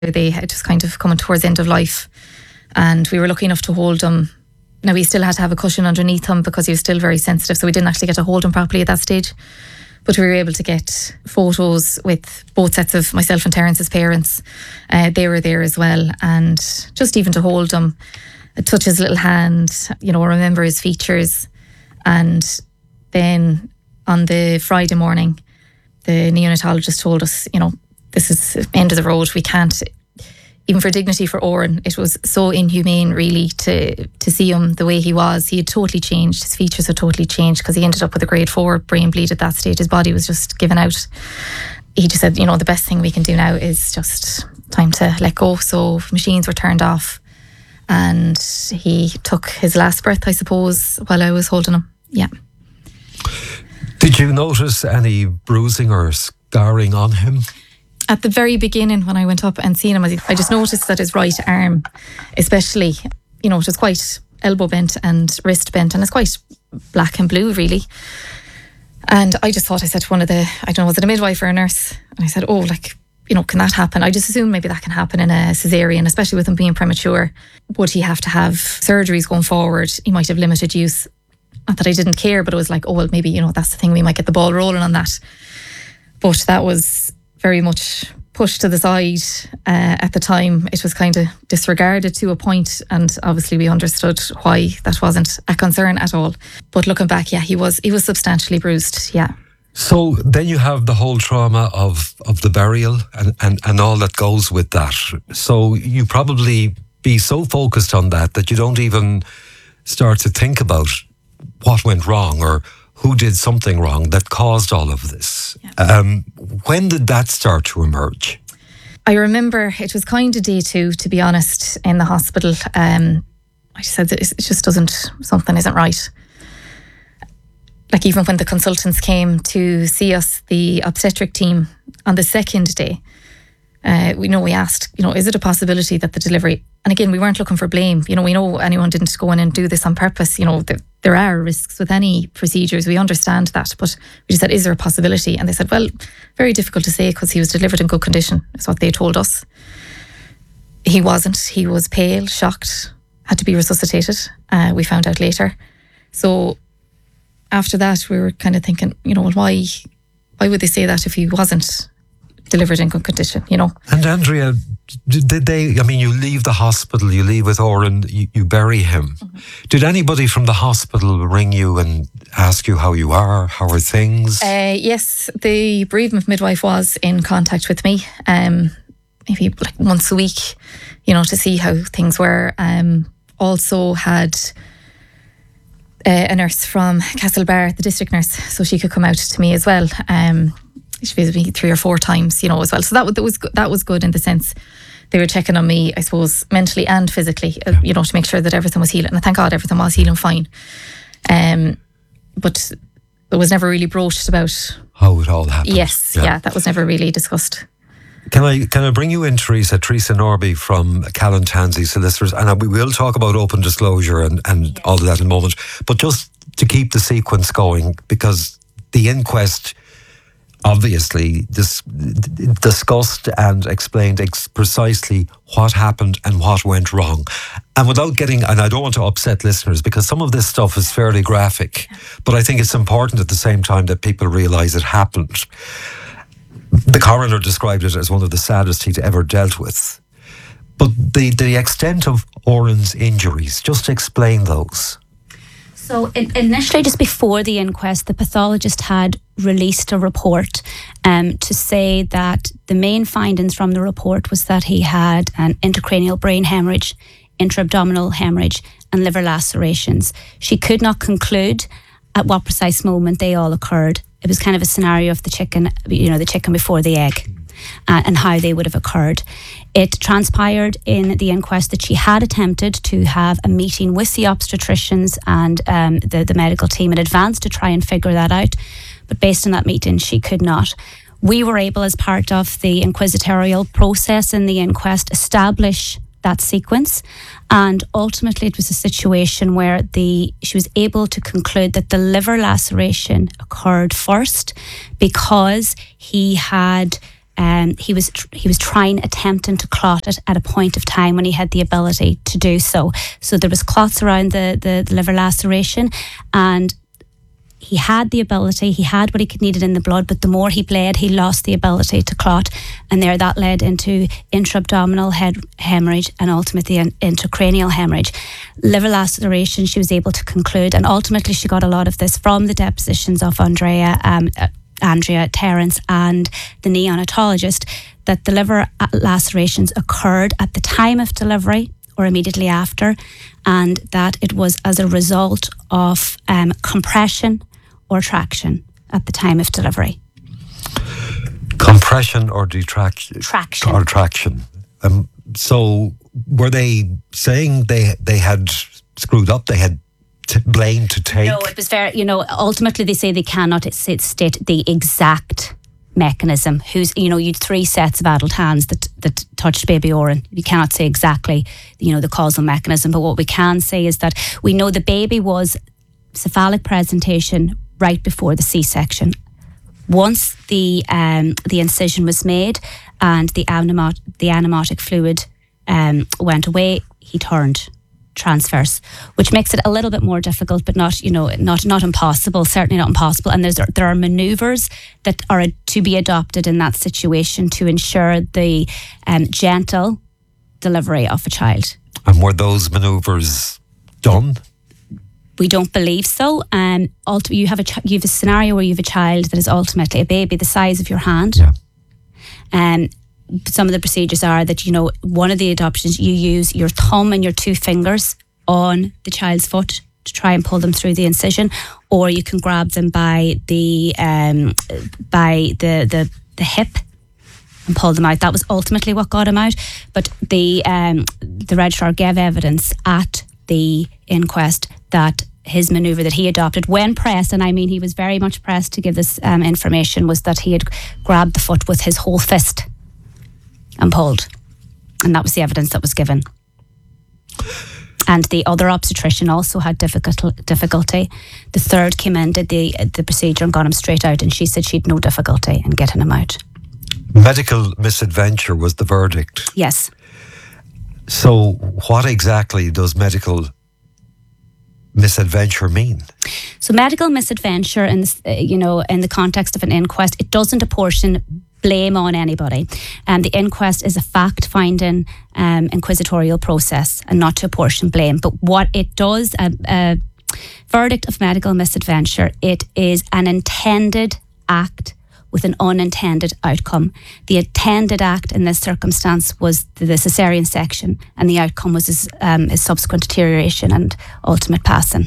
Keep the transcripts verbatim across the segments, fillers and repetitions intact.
They had just kind of coming towards the end of life, and we were lucky enough to hold him. Now, we still had to have a cushion underneath him because he was still very sensitive, so we didn't actually get to hold him properly at that stage. But we were able to get photos with both sets of myself and Terence's parents. Uh, they were there as well, and just even to hold him, touch his little hand, you know, remember his features. And then on the Friday morning, the neonatologist told us, you know, this is the end of the road. We can't, even for dignity for Oren, it was so inhumane really to to see him the way he was. He had totally changed. His features had totally changed because he ended up with a grade four brain bleed at that stage. His body was just given out. He just said, you know, the best thing we can do now is just time to let go. So machines were turned off and he took his last breath, I suppose, while I was holding him. Yeah. Did you notice any bruising or scarring on him? At the very beginning, when I went up and seen him, I just noticed that his right arm, especially, you know, it was quite elbow bent and wrist bent, and it's quite black and blue, really. And I just thought, I said to one of the, I don't know, was it a midwife or a nurse? And I said, oh, like, you know, can that happen? I just assumed maybe that can happen in a caesarean, especially with him being premature. Would he have to have surgeries going forward? He might have limited use. Not that I didn't care, but it was like, oh, well, maybe, you know, that's the thing, we might get the ball rolling on that. But that was very much pushed to the side uh, at the time. It was kind of disregarded to a point, and obviously we understood why that wasn't a concern at all. But looking back, yeah, he was he was substantially bruised, yeah. So then you have the whole trauma of, of the burial and, and, and all that goes with that. So you probably be so focused on that that you don't even start to think about what went wrong or who did something wrong that caused all of this. Yeah. Um, when did that start to emerge? I remember it was kind of day two, to be honest, in the hospital. Um, I said that it just doesn't, something isn't right. Like even when the consultants came to see us, the obstetric team, on the second day, uh, we know we asked, you know, is it a possibility that the delivery, and again, we weren't looking for blame. You know, we know anyone didn't go in and do this on purpose. You know, there, there are risks with any procedures. We understand that. But we just said, is there a possibility? And they said, well, very difficult to say because he was delivered in good condition, is what they told us. He wasn't. He was pale, shocked, had to be resuscitated. Uh, we found out later. So after that, we were kind of thinking, you know, well, why, why would they say that if he wasn't delivered in good condition, you know? And Andrea, did they, I mean, you leave the hospital, you leave with Oren, you, you bury him. Mm-hmm. Did anybody from the hospital ring you and ask you how you are, how are things? Uh, yes, the bereavement midwife was in contact with me, um, maybe like once a week, you know, to see how things were. Um, also had uh, a nurse from Castlebar, the district nurse, so she could come out to me as well. Um, She visited me three or four times, you know, as well. So that, that was that was good in the sense they were checking on me, I suppose, mentally and physically, uh, you know, to make sure that everything was healing. And thank God everything was healing fine. Um, but it was never really broached about how it all happened. Yes, yeah, yeah that was never really discussed. Can I can I bring you in, Teresa, Teresa Norby from Callan Tansey Solicitors, and we will talk about open disclosure and, and yes. all of that in a moment. But just to keep the sequence going, because the inquest obviously dis- discussed and explained ex- precisely what happened and what went wrong. And without getting, and I don't want to upset listeners because some of this stuff is fairly graphic, but I think it's important at the same time that people realise it happened. The coroner described it as one of the saddest he'd ever dealt with. But the, the extent of Oren's injuries, just explain those. So initially, just before the inquest, the pathologist had released a report um, to say that the main findings from the report was that he had an intracranial brain hemorrhage, intra-abdominal hemorrhage and liver lacerations. She could not conclude at what precise moment they all occurred. It was kind of a scenario of the chicken, you know, the chicken before the egg. Uh, and how they would have occurred. It transpired in the inquest that she had attempted to have a meeting with the obstetricians and um, the, the medical team in advance to try and figure that out. But based on that meeting, she could not. We were able, as part of the inquisitorial process in the inquest, establish that sequence, and ultimately it was a situation where the she was able to conclude that the liver laceration occurred first because he had Um, he was tr- he was trying, attempting to clot it at a point of time when he had the ability to do so. So there was clots around the, the, the liver laceration, and he had the ability, he had what he could needed in the blood, but the more he bled, he lost the ability to clot, and there that led into intra-abdominal head hemorrhage and ultimately an intracranial hemorrhage. Liver laceration, she was able to conclude, and ultimately she got a lot of this from the depositions of Andrea, um, Andrea, Terence and the neonatologist, that the liver lacerations occurred at the time of delivery or immediately after, and that it was as a result of um, compression or traction at the time of delivery. Compression or detraction? Traction. Or traction. Um, so were they saying they they had screwed up, they had t- blame to take? No, it was very, you know, ultimately they say they cannot state the exact mechanism. Who's, you know, you'd three sets of adult hands that that touched baby Oren. You cannot say exactly, you know, the causal mechanism, but what we can say is that we know the baby was cephalic presentation right before the C-section. Once the um, the incision was made and the anemot- the anemotic fluid um, went away, he turned transverse, which makes it a little bit more difficult, but not, you know, not not impossible. Certainly not impossible. And there's there are manoeuvres that are to be adopted in that situation to ensure the um, gentle delivery of a child. And were those manoeuvres done? We don't believe so. Um, ultimately, you have a ch- you have a scenario where you have a child that is ultimately a baby the size of your hand. Yeah. Um, some of the procedures are that, you know, one of the adoptions, you use your thumb and your two fingers on the child's foot to try and pull them through the incision, or you can grab them by the um, by the, the the hip and pull them out. That was ultimately what got him out. But the um, the registrar gave evidence at the inquest that his manoeuvre that he adopted when pressed, and I mean he was very much pressed to give this um, information, was that he had grabbed the foot with his whole fist and pulled. And that was the evidence that was given. And the other obstetrician also had difficult, difficulty. The third came in, did the, the procedure and got him straight out, and she said she'd no difficulty in getting him out. Medical misadventure was the verdict. Yes. So what exactly does medical misadventure mean? So medical misadventure, in this, uh, you know, in the context of an inquest, it doesn't apportion blame on anybody. And the inquest is a fact-finding um, inquisitorial process and not to apportion blame. But what it does, a, a verdict of medical misadventure, it is an intended act with an unintended outcome. The intended act in this circumstance was the caesarean section, and the outcome was his, um, his subsequent deterioration and ultimate passing.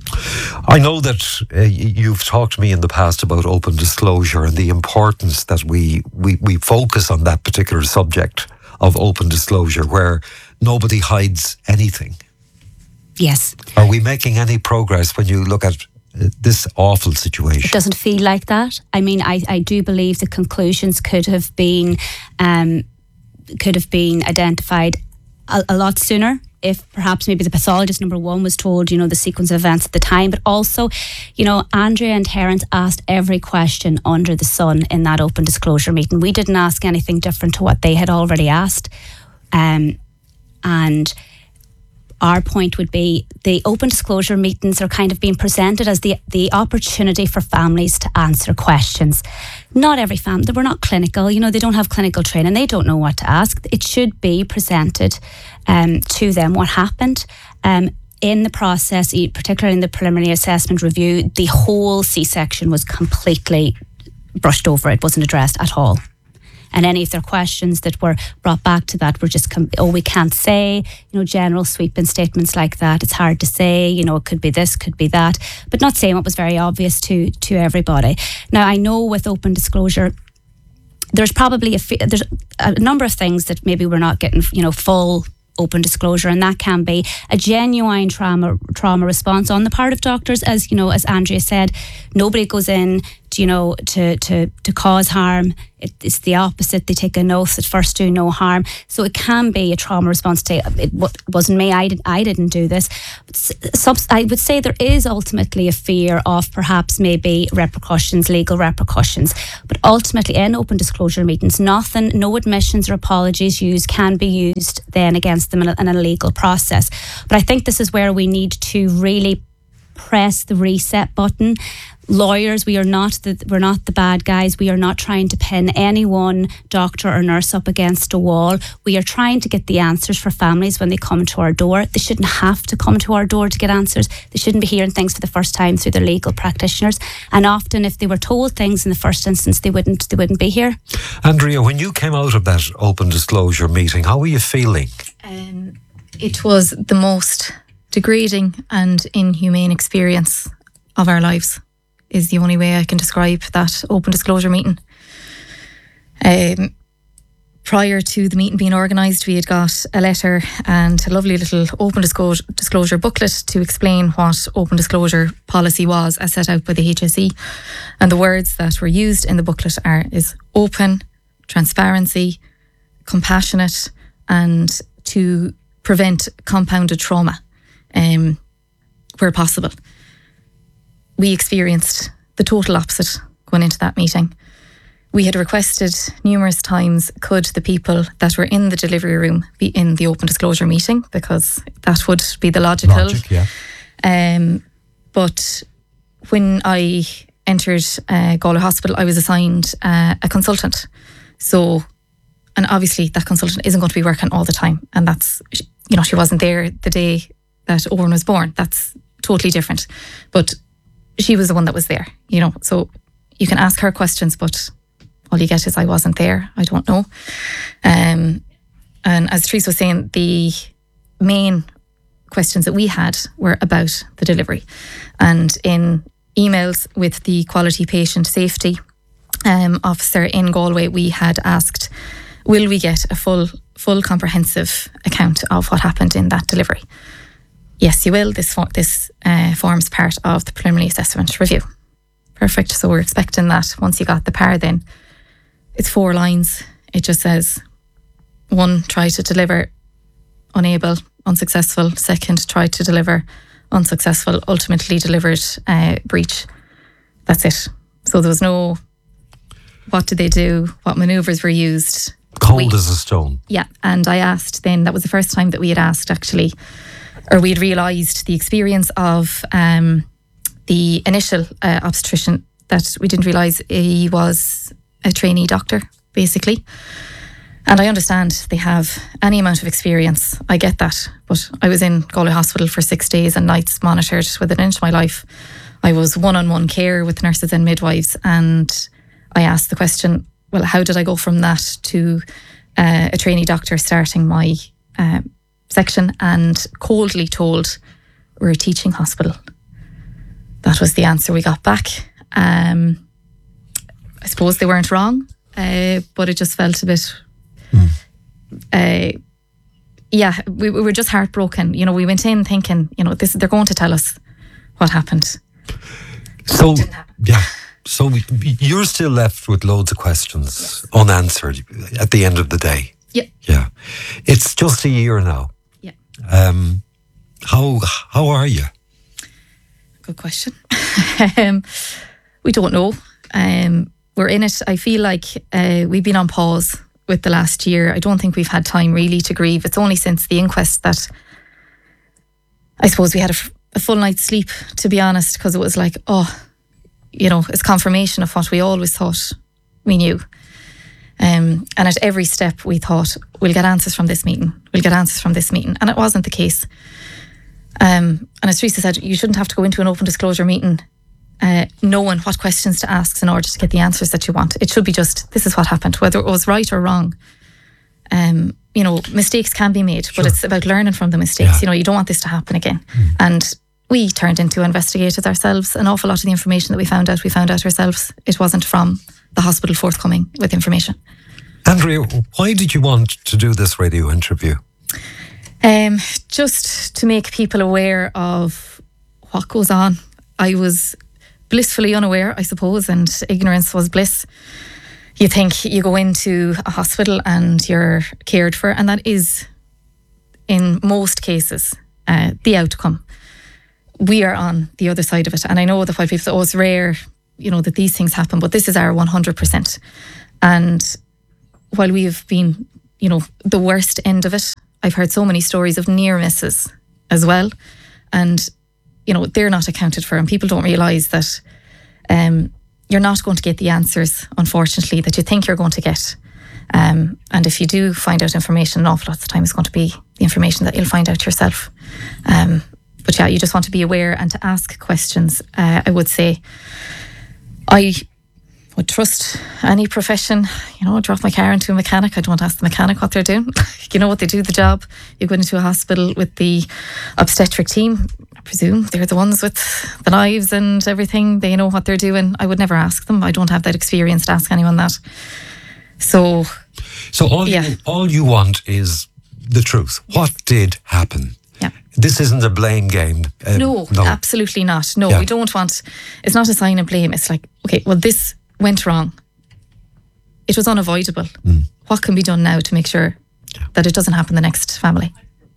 I know that uh, you've talked to me in the past about open disclosure and the importance that we, we, we focus on that particular subject of open disclosure where nobody hides anything. Yes. Are we making any progress when you look at this awful situation? It doesn't feel like that. I mean, I, I do believe the conclusions could have been um, could have been identified a, a lot sooner if perhaps maybe the pathologist, number one, was told, you know, the sequence of events at the time. But also, you know, Andrea and Terence asked every question under the sun in that open disclosure meeting. We didn't ask anything different to what they had already asked. Um, and our point would be the open disclosure meetings are kind of being presented as the the opportunity for families to answer questions. Not every family, we're not clinical, you know, they don't have clinical training, they don't know what to ask. It should be presented um, to them what happened. Um, in the process, particularly in the preliminary assessment review, the whole C-section was completely brushed over. It wasn't addressed at all. And any of their questions that were brought back to that were just, com- oh, we can't say, you know, general sweeping statements like that. It's hard to say, you know, it could be this, could be that, but not saying what was very obvious to to everybody. Now, I know with open disclosure, there's probably a f- there's a number of things that maybe we're not getting, you know, full open disclosure, and that can be a genuine trauma trauma response on the part of doctors. As you know, as Andrea said, nobody goes in out, you know, to to to cause harm. It, it's the opposite. They take an oath at first do no harm. So it can be a trauma response to it. It wasn't me. I did. I didn't do this. But subs, I would say there is ultimately a fear of perhaps maybe repercussions, legal repercussions. But ultimately, in open disclosure meetings, nothing, no admissions or apologies used can be used then against them in a, in a legal process. But I think this is where we need to really press the reset button. Lawyers, we are not the we're not the bad guys. We are not trying to pin any one doctor or nurse up against a wall. We are trying to get the answers for families when they come to our door. They shouldn't have to come to our door to get answers. They shouldn't be hearing things for the first time through their legal practitioners. And often, if they were told things in the first instance, they wouldn't they wouldn't be here. Andrea, when you came out of that open disclosure meeting, how were you feeling? Um, it was the most degrading and inhumane experience of our lives, is the only way I can describe that open disclosure meeting. Um, prior to the meeting being organised, we had got a letter and a lovely little open disclosure, disclosure booklet to explain what open disclosure policy was as set out by the H S E. And the words that were used in the booklet are is open, transparency, compassionate, and to prevent compounded trauma um, where possible. We experienced the total opposite going into that meeting. We had requested numerous times, could the people that were in the delivery room be in the open disclosure meeting, because that would be the logical. Logic, yeah. Um, but when I entered uh, Galway Hospital, I was assigned uh, a consultant. So, and obviously that consultant isn't going to be working all the time. And that's, you know, she wasn't there the day that Owen was born. That's totally different. But she was the one that was there, you know, so you can ask her questions, but all you get is I wasn't there. I don't know. Um, and as Teresa was saying, the main questions that we had were about the delivery. And in emails with the quality patient safety um, officer in Galway, we had asked, will we get a full, full comprehensive account of what happened in that delivery? Yes, you will. This this uh, forms part of the preliminary assessment review. Perfect. So we're expecting that once you got the P A R then. It's four lines. It just says, one, try to deliver, unable, unsuccessful. Second, try to deliver, unsuccessful, ultimately delivered, uh, breach. That's it. So there was no, what did they do? What manoeuvres were used? Cold we, as a stone. Yeah. And I asked then, that was the first time that we had asked actually, or we had realised the experience of um, the initial uh, obstetrician, that we didn't realise he was a trainee doctor, basically. And I understand they have any amount of experience. I get that. But I was in Galway Hospital for six days and nights, monitored with an inch of my life. I was one-on-one care with nurses and midwives. And I asked the question, well, how did I go from that to uh, a trainee doctor starting my uh, section and coldly told we're a teaching hospital? That was the answer we got back. Um, I suppose they weren't wrong, uh, but it just felt a bit... Mm. Uh, yeah, we, we were just heartbroken. You know, we went in thinking, you know, this they're going to tell us what happened. So, yeah. So you're still left with loads of questions yes. unanswered at the end of the day. Yeah. Yeah. It's just a year now. Yeah. Um, how how are you? Good question. um, we don't know. Um, we're in it. I feel like uh, we've been on pause with the last year. I don't think we've had time really to grieve. It's only since the inquest that I suppose we had a, a full night's sleep, to be honest, because it was like, oh, you know, it's confirmation of what we always thought we knew. Um, and at every step we thought, we'll get answers from this meeting. We'll get answers from this meeting. And it wasn't the case. Um, and as Teresa said, you shouldn't have to go into an open disclosure meeting uh, knowing what questions to ask in order to get the answers that you want. It should be just, this is what happened, whether it was right or wrong. Um, you know, mistakes can be made, sure. but it's about learning from the mistakes. Yeah. You know, you don't want this to happen again. Mm. And we turned into investigators ourselves. An awful lot of the information that we found out, we found out ourselves. It wasn't from the hospital forthcoming with information. Andrea, why did you want to do this radio interview? Um, just to make people aware of what goes on. I was blissfully unaware, I suppose, and ignorance was bliss. You think you go into a hospital and you're cared for, and that is, in most cases, uh, the outcome. We are on the other side of it. And I know that while people say, oh, it's rare, you know, that these things happen, but this is our one hundred percent. And while we have been, you know, the worst end of it, I've heard so many stories of near misses as well. And, you know, they're not accounted for, and people don't realise that um, you're not going to get the answers, unfortunately, that you think you're going to get. Um, and if you do find out information, an awful lot of the time it's going to be the information that you'll find out yourself. Um, but yeah, you just want to be aware and to ask questions. Uh, I would say I would trust any profession. You know, drop my car into a mechanic. I don't ask the mechanic what they're doing. You know what, they do the job. You go into a hospital with the obstetric team. I presume they're the ones with the knives and everything. They know what they're doing. I would never ask them. I don't have that experience to ask anyone that. So, so all yeah. you, all you want is the truth. What did happen? Yeah. This isn't a blame game. Uh, no, no, absolutely not. No, yeah. we don't want. It's not a sign of blame. It's like, okay, well, this went wrong. It was unavoidable. Mm. What can be done now to make sure yeah. that it doesn't happen the next family?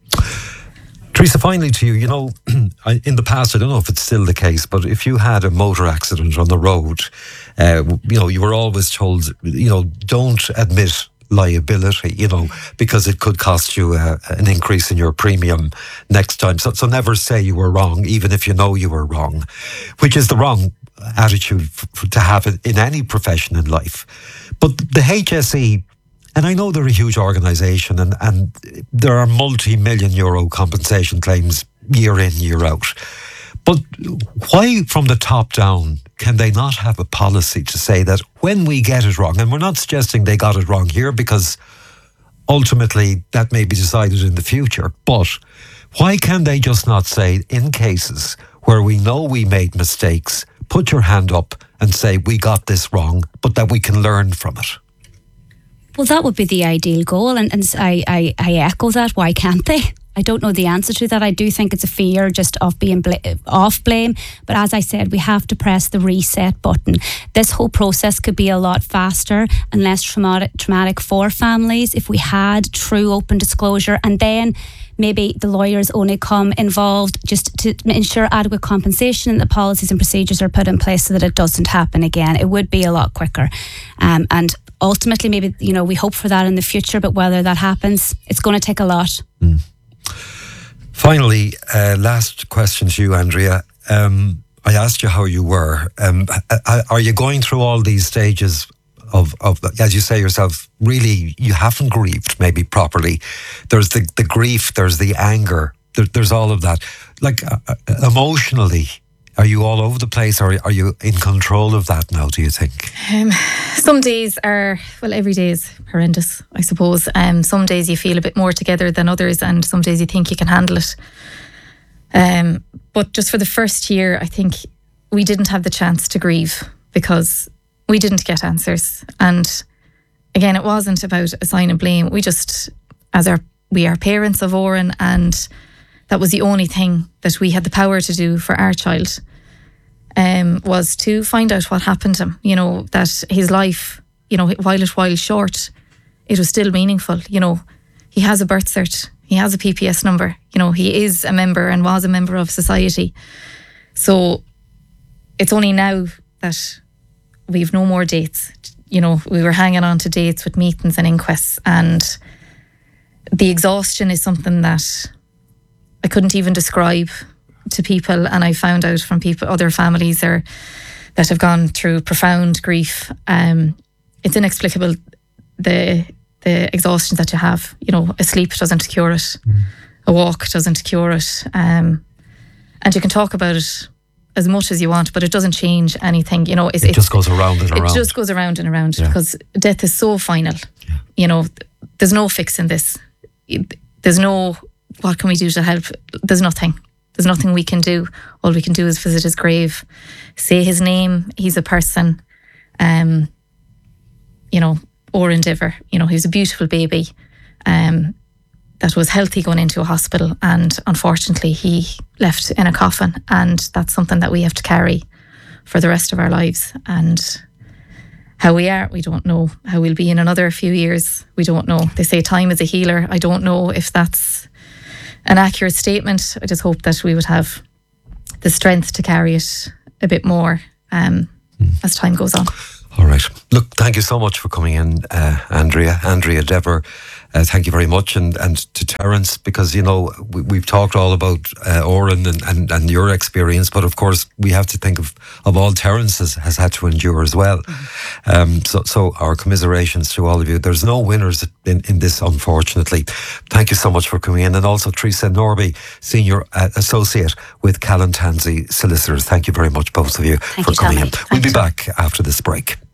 Teresa, finally to you, you know, in the past, I don't know if it's still the case, but if you had a motor accident on the road, uh, you know, you were always told, you know, don't admit liability, you know, because it could cost you uh, an increase in your premium next time. So, so never say you were wrong, even if you know you were wrong, which is the wrong attitude f- to have in any profession in life. But the H S E, and I know they're a huge organisation, and, and there are multi-million euro compensation claims year in, year out. But why from the top down can they not have a policy to say that when we get it wrong, and we're not suggesting they got it wrong here because ultimately that may be decided in the future, but why can they just not say in cases where we know we made mistakes, put your hand up and say we got this wrong, but that we can learn from it? Well, that would be the ideal goal, and, and I, I, I echo that. Why can't they? I don't know the answer to that. I do think it's a fear just of being bl- off blame. But as I said, we have to press the reset button. This whole process could be a lot faster and less traumatic, traumatic for families if we had true open disclosure, and then maybe the lawyers only come involved just to ensure adequate compensation and the policies and procedures are put in place so that it doesn't happen again. It would be a lot quicker. Um, and ultimately, maybe, you know, we hope for that in the future, but whether that happens, it's going to take a lot. Mm. Finally, uh, last question to you, Andrea. Um, I asked you how you were. Um, are you going through all these stages of, of, as you say yourself, really you haven't grieved maybe properly? There's the, the grief, there's the anger, there, there's all of that. Like uh, emotionally, are you all over the place, or are you in control of that now, do you think? Um, some days are, well, every day is horrendous, I suppose. Um, some days you feel a bit more together than others, and some days you think you can handle it. Um, but just for the first year, I think we didn't have the chance to grieve because we didn't get answers. And again, it wasn't about a sign of blame. We just, as our, we are parents of Oren, and that was the only thing that we had the power to do for our child, um, was to find out what happened to him. You know, that his life, you know, while it while short, it was still meaningful. You know, he has a birth cert, he has a P P S number, you know, he is a member and was a member of society. So it's only now that we've no more dates. You know, we were hanging on to dates with meetings and inquests, and the exhaustion is something that I couldn't even describe to people, and I found out from people, other families are, that have gone through profound grief. Um, it's inexplicable, the the exhaustion that you have. You know, a sleep doesn't cure it, mm. a walk doesn't cure it, um, and you can talk about it as much as you want, but it doesn't change anything. You know, it's, it just goes around and it around. It just goes around and around yeah. because death is so final. Yeah. You know, there's no fixing this. There's no, what can we do to help? There's nothing. There's nothing we can do. All we can do is visit his grave, say his name. He's a person. Um, you know, Oren Diver. You know, he was a beautiful baby um, that was healthy going into a hospital, and unfortunately he left in a coffin, and that's something that we have to carry for the rest of our lives. And how we are, we don't know. How we'll be in another few years, we don't know. They say time is a healer. I don't know if that's an accurate statement. I just hope that we would have the strength to carry it a bit more um, mm. as time goes on. All right. Look, thank you so much for coming in, uh, Andrea. Andrea Dever, uh, thank you very much. And, and to Terence, because, you know, we, we've talked all about uh, Oran and, and, and your experience, but of course we have to think of, of all Terence has, has had to endure as well. Mm-hmm. Um, so, so our commiserations to all of you. There's no winners in, in this, unfortunately. Thank you so much for coming in. And also Teresa Norby, Senior uh, Associate with Callan Tansey Solicitors. Thank you very much, both of you, thank for you, coming Tommy. in. We'll be back after this break.